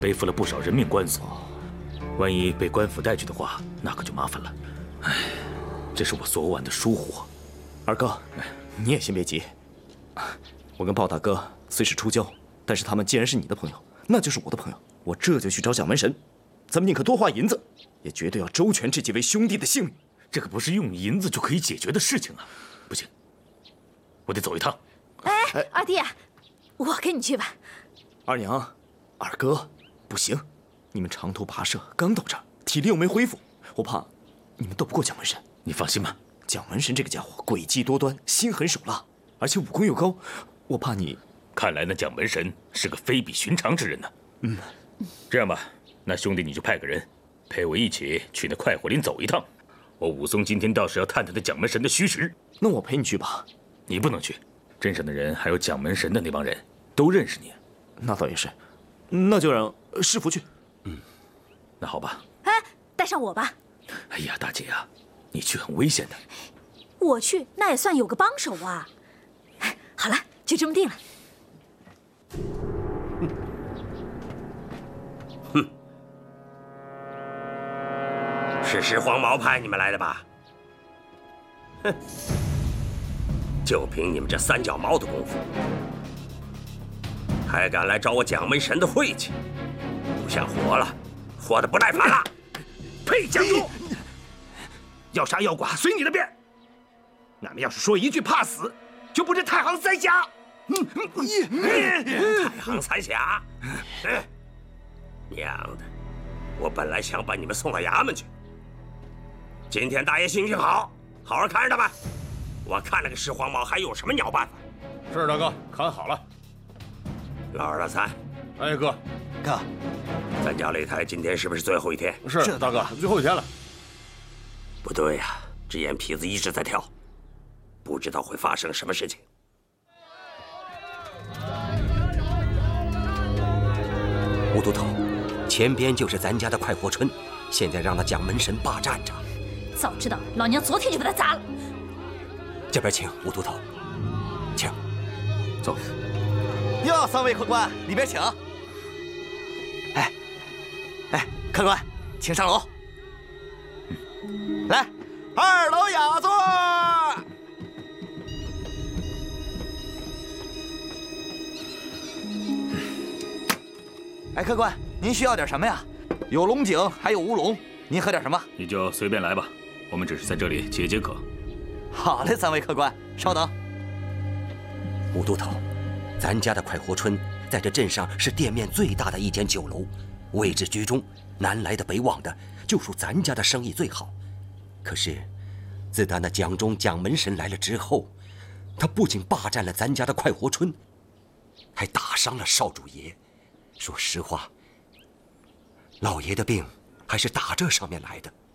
背负了不少人命官司，万一被官府带去的话，那可就麻烦了。唉，这是我昨晚的疏忽。 二哥，你也先别急。我跟鲍大哥虽是初交，但是他们既然是你的朋友，那就是我的朋友。我这就去找蒋门神，咱们宁可多花银子，也绝对要周全这几位兄弟的性命。 这可不是用银子就可以解决的事情啊！不行，我得走一趟。 哎，二弟，我跟你去吧。 二娘，二哥，不行，你们长途跋涉，刚到这儿，体力又没恢复，我怕你们斗不过蒋门神。 你放心吧， 蒋门神这个家伙诡计多端，心狠手辣，而且武功又高，我怕你。 看来那蒋门神是个非比寻常之人呢。这样吧，那兄弟你就派个人陪我一起去那快活林走一趟。我武松今天倒是要探探那蒋门神的虚实。 那我陪你去吧。 你不能去，镇上的人还有蒋门神的那帮人都认识你。 那倒也是，那就让师傅去。 那好吧。 哎，带上我吧。 哎呀，大姐啊，你去很危险的。 我去，那也算有个帮手啊。哎，好了，就这么定了。 是石黄毛派你们来的吧？哼，就凭你们这三脚猫的功夫，还敢来找我蒋门神的晦气，不想活了，活得不耐烦了。 呸！蒋主，要杀要剐随你的便。俺们要是说一句怕死，就不是太行三峡。 太行三峡，娘的！我本来想把你们送到衙门去。今天大爷心情好，好好看着他们。我看那个石黄毛还有什么鸟办法？ 是大哥，看好了。 老二、老三， 哎哥， 哥， 咱家擂台今天是不是最后一天？ 是大哥，最后一天了。 不对呀，这眼皮子一直在跳，不知道会发生什么事情。 吴都头，前边就是咱家的快活村，现在让那蒋门神霸占着。 早知道老娘昨天就把他砸了。 这边请，吴都头，请走。 哟，三位客官，里边请。哎，客官，请上楼。来，二楼雅座。哎，客官，您需要点什么呀？有龙井，还有乌龙，您喝点什么？ 你就随便来吧，我们只是在这里解解渴。 好嘞，三位客官，稍等。 吴都头，咱家的快活村在这镇上是店面最大的一间酒楼，位置居中，南来的北往的，就属咱家的生意最好。可是，自打那蒋中蒋门神来了之后，他不仅霸占了咱家的快活村，还打伤了少主爷。说实话，老爷的病还是打这上面来的。